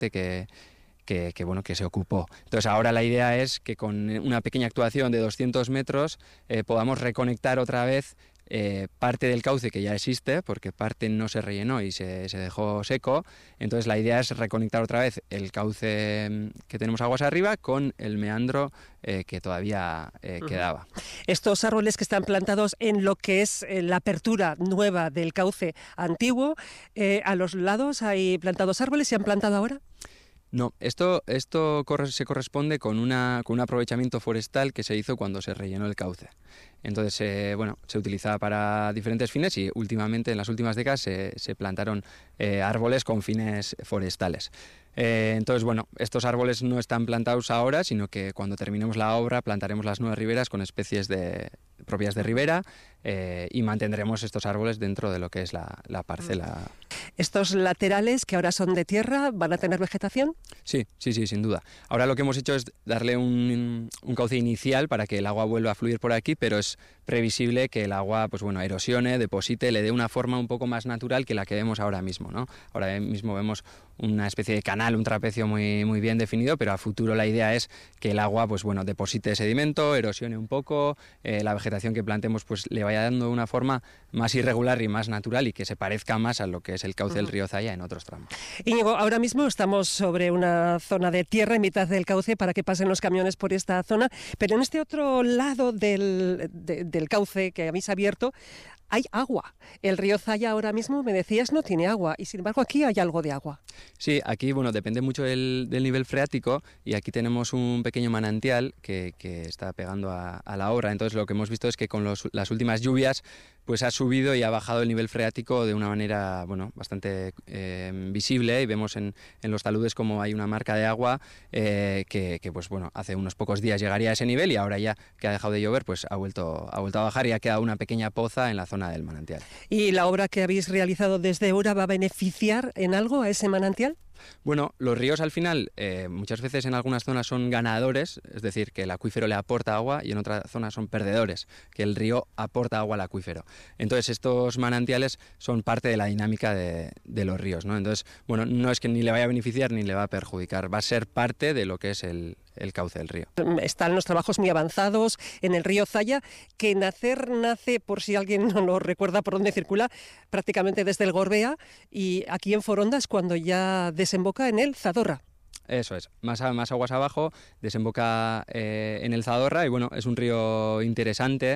bueno, que se ocupó. Entonces ahora la idea es que con una pequeña actuación de 200 metros podamos reconectar otra vez parte del cauce que ya existe, porque parte no se rellenó y se dejó seco. Entonces la idea es reconectar otra vez el cauce que tenemos aguas arriba con el meandro que todavía quedaba. Estos árboles que están plantados en lo que es la apertura nueva del cauce antiguo, a los lados hay plantados árboles. ¿Se han plantado ahora? No, esto se corresponde con un aprovechamiento forestal que se hizo cuando se rellenó el cauce. Entonces, bueno, se utilizaba para diferentes fines y últimamente, en las últimas décadas, se plantaron árboles con fines forestales. Entonces, bueno, estos árboles no están plantados ahora, sino que cuando terminemos la obra plantaremos las nuevas riberas con especies propias de ribera y mantendremos estos árboles dentro de lo que es la parcela. ¿Estos laterales, que ahora son de tierra, van a tener vegetación? Sí, sin duda. Ahora lo que hemos hecho es darle un cauce inicial para que el agua vuelva a fluir por aquí, pero es previsible que el agua, pues bueno, erosione, deposite, le dé una forma un poco más natural que la que vemos ahora mismo, ¿no? Ahora mismo vemos una especie de canal, un trapecio muy, muy bien definido, pero a futuro la idea es que el agua, pues bueno, deposite sedimento, erosione un poco, la vegetación que plantemos pues le vaya dando una forma más irregular y más natural y que se parezca más a lo que es el cauce del río Zaya en otros tramos. Íñigo, ahora mismo estamos sobre una zona de tierra en mitad del cauce para que pasen los camiones por esta zona, pero en este otro lado del cauce que habéis abierto hay agua. El río Zaya ahora mismo, me decías, no tiene agua y sin embargo aquí hay algo de agua. Sí, aquí bueno, depende mucho del nivel freático y aquí tenemos un pequeño manantial que está pegando a la obra. Entonces lo que hemos visto es que con las últimas lluvias pues ha subido y ha bajado el nivel freático de una manera bueno, bastante visible y vemos en los taludes como hay una marca de agua que pues bueno, hace unos pocos días llegaría a ese nivel y ahora ya que ha dejado de llover pues ha vuelto a bajar y ha quedado una pequeña poza en la zona del manantial. ¿Y la obra que habéis realizado desde Eura va a beneficiar en algo a ese manantial? Bueno, los ríos al final muchas veces en algunas zonas son ganadores, es decir, que el acuífero le aporta agua y en otras zonas son perdedores, que el río aporta agua al acuífero. Entonces estos manantiales son parte de la dinámica de los ríos, ¿no? Entonces, bueno, no es que ni le vaya a beneficiar ni le va a perjudicar, va a ser parte de lo que es el cauce del río. Están los trabajos muy avanzados en el río Zaya, que nace, por si alguien no lo recuerda por dónde circula, prácticamente desde el Gorbea, y aquí en Foronda es cuando ya desemboca en el Zadorra. Eso es, más aguas abajo, desemboca en el Zadorra y bueno, es un río interesante.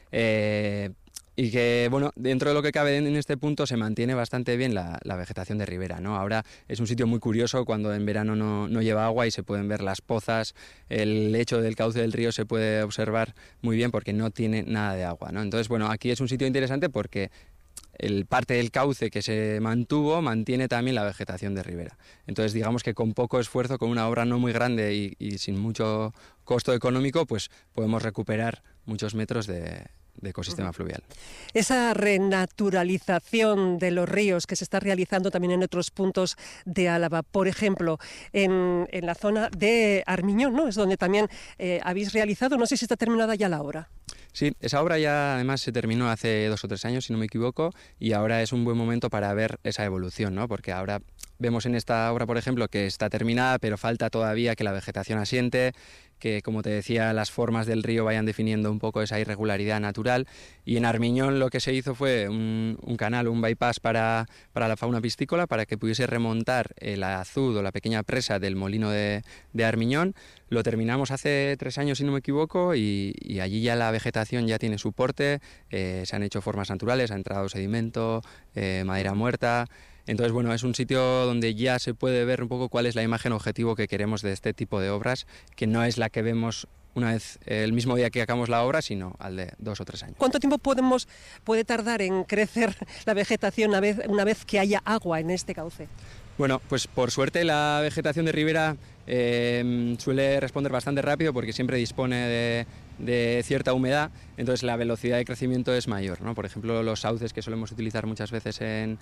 Y que, bueno, dentro de lo que cabe en este punto se mantiene bastante bien la vegetación de ribera, ¿no? Ahora es un sitio muy curioso cuando en verano no lleva agua y se pueden ver las pozas, el lecho del cauce del río se puede observar muy bien porque no tiene nada de agua, ¿no? Entonces, bueno, aquí es un sitio interesante porque el parte del cauce que se mantiene también la vegetación de ribera. Entonces, digamos que con poco esfuerzo, con una obra no muy grande y sin mucho costo económico, pues podemos recuperar muchos metros de ecosistema fluvial. Esa renaturalización de los ríos que se está realizando también en otros puntos de Álava, por ejemplo, en la zona de Armiñón, ¿no? Es donde también habéis realizado, no sé si está terminada ya la obra. Sí, esa obra ya además se terminó hace 2 o 3 años, si no me equivoco, y ahora es un buen momento para ver esa evolución, ¿no? Porque ahora vemos en esta obra, por ejemplo, que está terminada, pero falta todavía que la vegetación asiente, que, como te decía, las formas del río vayan definiendo un poco esa irregularidad natural. Y en Armiñón lo que se hizo fue un canal, un bypass para la fauna piscícola, para que pudiese remontar el azud o la pequeña presa del molino de Armiñón. Lo terminamos hace 3 años, si no me equivoco, y allí ya la vegetación ya tiene su porte, se han hecho formas naturales, ha entrado sedimento, madera muerta. Entonces, bueno, es un sitio donde ya se puede ver un poco cuál es la imagen objetivo que queremos de este tipo de obras, que no es la que vemos una vez el mismo día que acabamos la obra, sino al de 2 o 3 años. ¿Cuánto tiempo puede tardar en crecer la vegetación una vez que haya agua en este cauce? Bueno, pues por suerte la vegetación de ribera suele responder bastante rápido porque siempre dispone de cierta humedad, entonces la velocidad de crecimiento es mayor, ¿no? Por ejemplo, los sauces que solemos utilizar muchas veces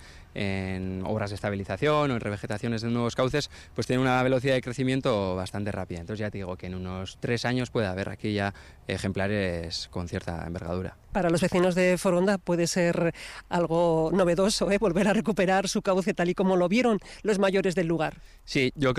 en obras de estabilización o en revegetaciones de nuevos cauces, pues tienen una velocidad de crecimiento bastante rápida. Entonces ya te digo que en unos 3 años puede haber aquí ya ejemplares con cierta envergadura. Para los vecinos de Foronda puede ser algo novedoso, volver a recuperar su cauce tal y como lo vieron los mayores del lugar. Sí, yo creo